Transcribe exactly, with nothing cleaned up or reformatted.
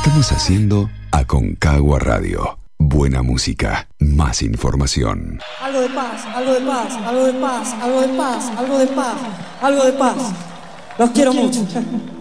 Estamos haciendo Aconcagua Radio. Buena música, más información. Algo de paz, algo de paz, algo de paz, algo de paz, algo de paz, algo de paz. Los quiero mucho.